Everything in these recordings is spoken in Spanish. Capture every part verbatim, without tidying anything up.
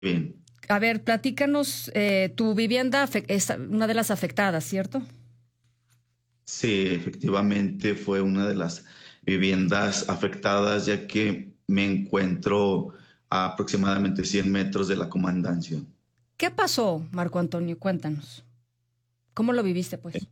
bien. A ver, platícanos, eh, tu vivienda afe- es una de las afectadas, ¿cierto? Sí, efectivamente fue una de las viviendas afectadas, ya que me encuentro a aproximadamente cien metros de la comandancia. ¿Qué pasó, Marco Antonio? Cuéntanos. ¿Cómo lo viviste, pues?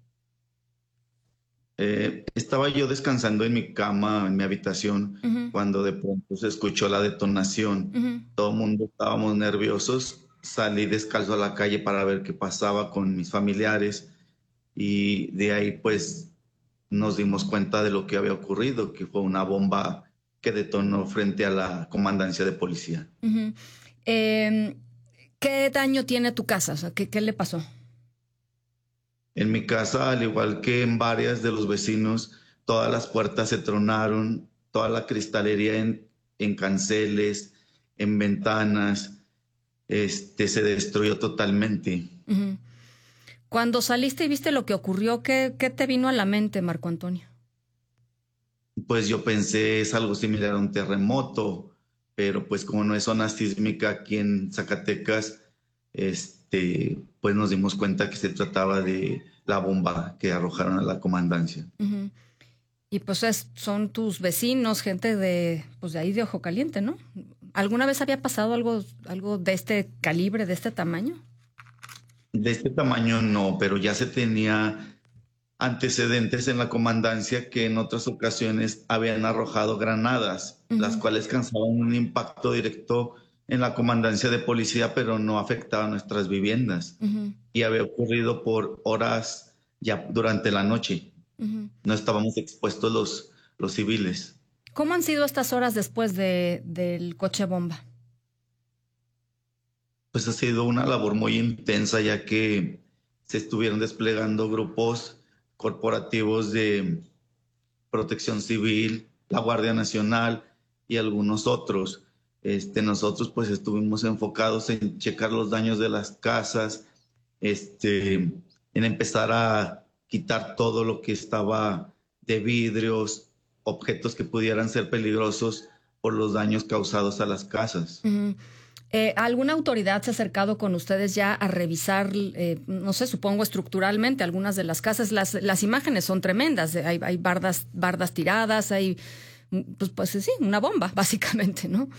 Eh, estaba yo descansando en mi cama, en mi habitación, Ujú, cuando de pronto se escuchó la detonación. ujú. Todo el mundo estábamos nerviosos. Salí descalzo a la calle para ver qué pasaba con mis familiares y de ahí pues nos dimos cuenta de lo que había ocurrido, que fue una bomba que detonó frente a la comandancia de policía. Ujú. Em, ¿Qué daño tiene tu casa? O sea, ¿qué, qué le pasó? En mi casa, al igual que en varias de los vecinos, todas las puertas se tronaron, toda la cristalería en, en canceles, en ventanas, este, se destruyó totalmente. Ujú. Cuando saliste y viste lo que ocurrió, ¿qué, qué te vino a la mente, Marco Antonio? Pues yo pensé es algo similar a un terremoto, pero pues como no es zona sísmica aquí en Zacatecas, este, pues nos dimos cuenta que se trataba de la bomba que arrojaron a la comandancia. Ujú. Y pues es- son tus vecinos, gente de, pues de ahí de Ojo Caliente, ¿no? ¿Alguna vez había pasado algo, algo de este calibre, de este tamaño? De este tamaño no, pero ya se tenía antecedentes en la comandancia que en otras ocasiones habían arrojado granadas, las Ujú, cuales causaban un impacto directo en la comandancia de policía, pero no afectaban nuestras viviendas. ujú, Y había ocurrido por horas ya durante la noche. ujú. No estábamos expuestos los, los civiles. ¿Cómo han sido estas horas después de, del coche bomba? Pues ha sido una labor muy intensa, ya que se estuvieron desplegando grupos corporativos de Protección Civil, la Guardia Nacional y algunos otros. Este, nosotros pues estuvimos enfocados en checar los daños de las casas, este, en empezar a quitar todo lo que estaba de vidrios, objetos que pudieran ser peligrosos por los daños causados a las casas. Ujú. Eh, ¿alguna autoridad se ha acercado con ustedes ya a revisar, eh, no sé, supongo estructuralmente algunas de las casas? Las, las imágenes son tremendas. eh, Hay, hay bardas, bardas tiradas, hay, mm, pues, pues sí, una bomba, básicamente, ¿no?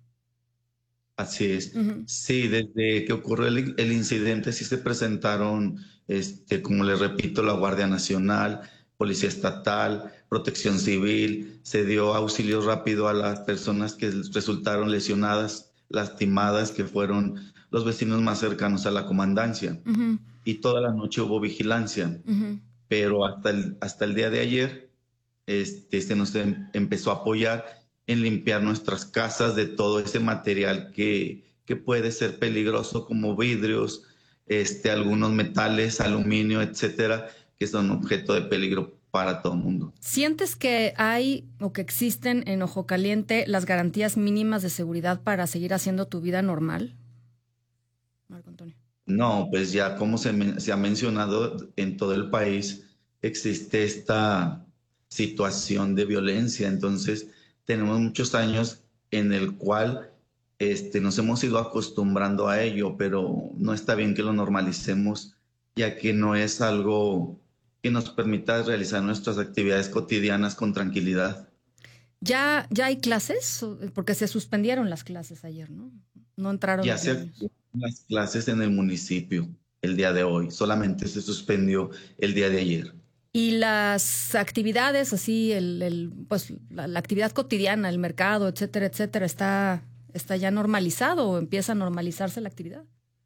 Así es. Ujú, Sí, desde que ocurrió el, el incidente, sí se presentaron, este, como les repito, la Guardia Nacional, Policía Estatal, Protección Civil, se dio auxilio rápido a las personas que resultaron lesionadas, lastimadas, que fueron los vecinos más cercanos a la comandancia. ujú, Y toda la noche hubo vigilancia, ujú. pero hasta el, hasta el día de ayer este, se nos em- empezó a apoyar en limpiar nuestras casas de todo ese material que, que puede ser peligroso, como vidrios, este, algunos metales, aluminio, etcétera, que son objeto de peligro para todo el mundo. ¿Sientes que hay o que existen en Ojo Caliente las garantías mínimas de seguridad para seguir haciendo tu vida normal, Marco Antonio? No, pues ya como se, men- se ha mencionado en todo el país, existe esta situación de violencia. Entonces, tenemos muchos años en el cual este, nos hemos ido acostumbrando a ello, pero no está bien que lo normalicemos, ya que no es algo que nos permita realizar nuestras actividades cotidianas con tranquilidad. ¿Ya, ya hay clases? O- Porque se suspendieron las clases ayer, ¿no? No entraron Ya los se niños. activaron las clases en el municipio el día de hoy, solamente se suspendió el día de ayer. Y las actividades, así, el, el, pues la, la actividad cotidiana, el mercado, etcétera, etcétera, ¿está, está ya normalizado o empieza a normalizarse la actividad?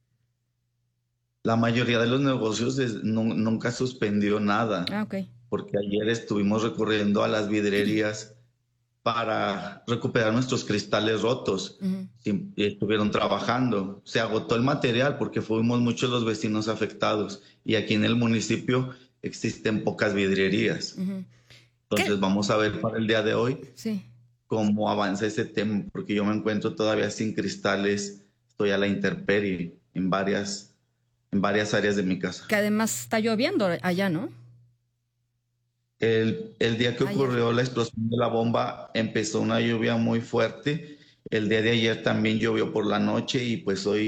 La mayoría de los negocios es- nu- nunca suspendió nada, Ah, ok. porque ayer estuvimos recurriendo a las vidrierías para recuperar nuestros cristales rotos. Ujú, Sí, estuvieron trabajando. Se agotó el material porque fuimos muchos los vecinos afectados y aquí en el municipio existen pocas vidrierías. ujú. ¿Qué? Entonces vamos a ver para el día de hoy Sí. cómo avanza ese tema, porque yo me encuentro todavía sin cristales, estoy a la intemperie en varias, en varias áreas de mi casa. Que además está lloviendo allá, ¿no? El, el día que Ayer. ocurrió la explosión de la bomba empezó una lluvia muy fuerte. El día de ayer también llovió por la noche y pues hoy